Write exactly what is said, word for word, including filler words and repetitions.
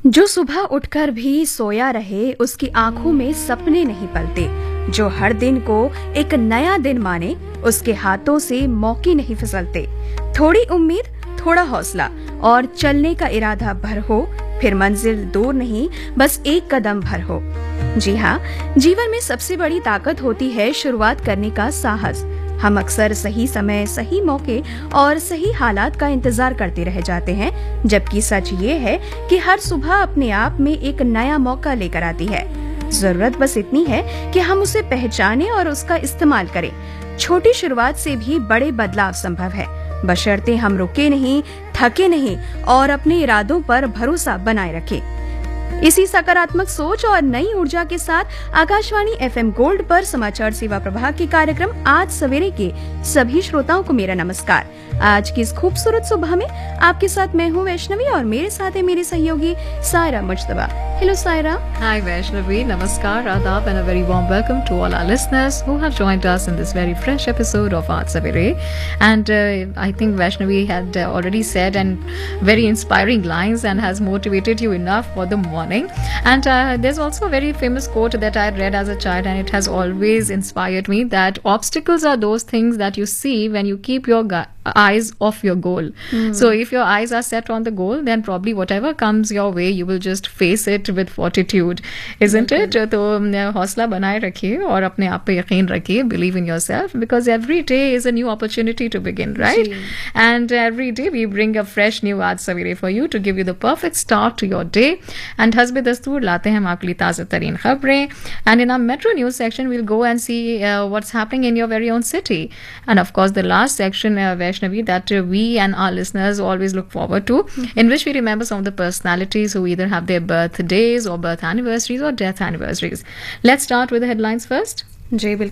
जो सुबह उठकर भी सोया रहे, उसकी आंखों में सपने नहीं पलते। जो हर दिन को एक नया दिन माने, उसके हाथों से मौके नहीं फिसलते। थोड़ी उम्मीद, थोड़ा हौसला और चलने का इरादा भर हो, फिर मंजिल दूर नहीं, बस एक कदम भर हो। जी हाँ, जीवन में सबसे बड़ी ताकत होती है शुरुआत करने का साहस। हम अक्सर सही समय, सही मौके और सही हालात का इंतजार करते रह जाते हैं, जबकि सच ये है कि हर सुबह अपने आप में एक नया मौका लेकर आती है। जरूरत बस इतनी है कि हम उसे पहचानें और उसका इस्तेमाल करें। छोटी शुरुआत से भी बड़े बदलाव संभव है, बशर्ते हम रुके नहीं, थके नहीं और अपने इरादों पर भरोसा बनाए रखें। इसी सकारात्मक सोच और नई ऊर्जा के साथ आकाशवाणी एफएम गोल्ड पर समाचार सेवा प्रभाग के कार्यक्रम आज सवेरे के सभी श्रोताओं को मेरा नमस्कार। आज की इस खूबसूरत सुबह में आपके साथ मैं हूं वैष्णवी और मेरे साथ है मेरी सहयोगी Saira Mujtaba. Hello Saira. Hi Vaishnavi, Namaskar, Adab and a very warm welcome to all our listeners who have joined us in this very fresh episode of Aaj Savere. And uh, I think Vaishnavi had uh, already said and very inspiring lines and has motivated you enough for the morning. And uh, there's also a very famous quote that I read as a child and it has always inspired me, that obstacles are those things that you see when you keep your gu- eyes off your goal. Mm. So if your eyes are set on the goal, then probably whatever comes your way, you will just face it with fortitude, isn't it? तो हौसला बनाए रखिए और अपने आप पे यकीन रखिए, believe in yourself, because every day is a new opportunity to begin, right? Ji. And every day we bring a fresh new Aaj Savere for you to give you the perfect start to your day. And हस्ब दस्तूर लाते हैं हम आपके लिए ताज़ा तरीन खबरें. And in our metro news section, we'll go and see uh, what's happening in your very own city. And of course, the last section, uh, Vaishnavi, that uh, we and our listeners always look forward to, mm-hmm. in which we remember some of the personalities who either have their birthdays or birth anniversaries or death anniversaries. Let's start with the headlines first. Ji